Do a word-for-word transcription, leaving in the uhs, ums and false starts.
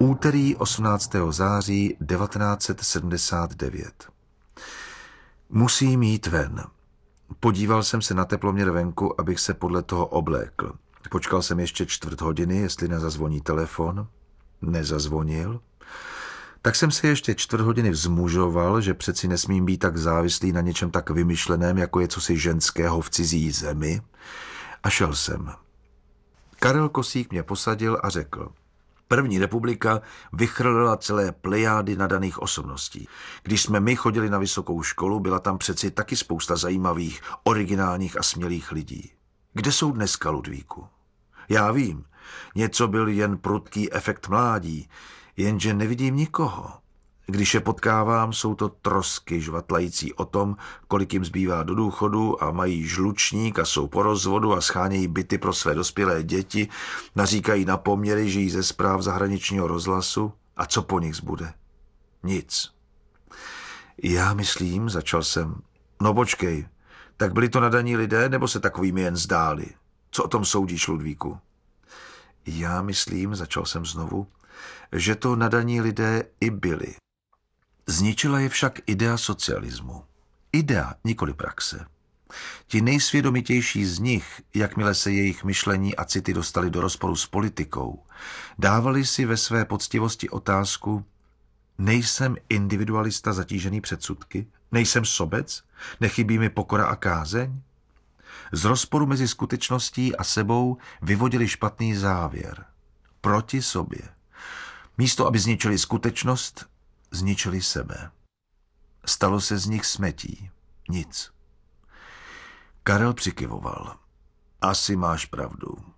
Úterý osmnáctého září devatenáct set sedmdesát devět. Musím jít ven. Podíval jsem se na teploměr venku, abych se podle toho oblékl. Počkal jsem ještě čtvrt hodiny, jestli nezazvoní telefon. Nezazvonil. Tak jsem se ještě čtvrt hodiny vzmužoval, že přeci nesmím být tak závislý na něčem tak vymyšleném, jako je cosi ženského v cizí zemi. A šel jsem. Karel Kosík mě posadil a řekl: První republika vychrlila celé plejády nadaných osobností. Když jsme my chodili na vysokou školu, byla tam přeci taky spousta zajímavých, originálních a smělých lidí. Kde jsou dneska, Ludvíku? Já vím, něco byl jen prudký efekt mládí, jenže nevidím nikoho. Když je potkávám, jsou to trosky žvatlající o tom, kolik jim zbývá do důchodu a mají žlučník a jsou po rozvodu a schánějí byty pro své dospělé děti, naříkají na poměry, žijí ze zpráv zahraničního rozhlasu. A co po nich zbude? Nic. Já myslím, začal jsem, no počkej, tak byli to nadaní lidé, nebo se takovými jen zdáli? Co o tom soudíš, Ludvíku? Já myslím, začal jsem znovu, že to nadaní lidé i byli. Zničila je však idea socialismu. Idea, nikoli praxe. Ti nejsvědomitější z nich, jakmile se jejich myšlení a city dostali do rozporu s politikou, dávali si ve své poctivosti otázku: nejsem individualista zatížený předsudky? Nejsem sobec? Nechybí mi pokora a kázeň? Z rozporu mezi skutečností a sebou vyvodili špatný závěr. Proti sobě. Místo, aby zničili skutečnost, zničili sebe. Stalo se z nich smetí. Nic. Karel přikyvoval. Asi máš pravdu.